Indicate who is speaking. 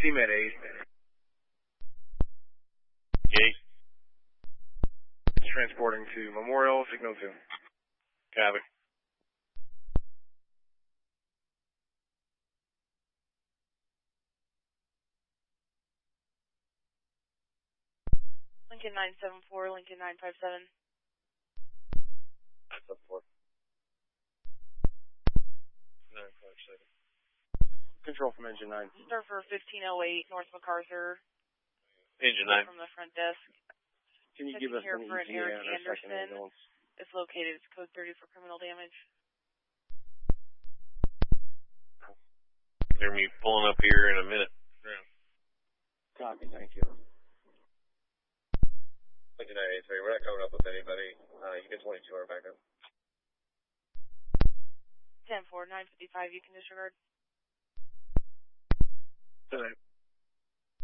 Speaker 1: CMed 8.
Speaker 2: Gate.
Speaker 1: Transporting to Memorial, signal 2.
Speaker 2: Copy.
Speaker 3: Lincoln 974, Lincoln 957.
Speaker 2: 974. 957.
Speaker 1: Control from engine 9.
Speaker 3: Start for 1508 North MacArthur.
Speaker 2: Engine 9.
Speaker 3: From the front desk.
Speaker 1: Can you give us
Speaker 3: here
Speaker 1: an
Speaker 3: for an Eric
Speaker 1: ETA on our second
Speaker 3: Anderson.
Speaker 1: ambulance?
Speaker 3: It's located. It's code 30 for criminal damage.
Speaker 2: Hear me pulling up here in a minute. Yeah.
Speaker 1: Copy, thank you.
Speaker 2: Lincoln 983, we're not coming up with anybody. You get 22 hour backup.
Speaker 3: 10-4, 955, you can disregard.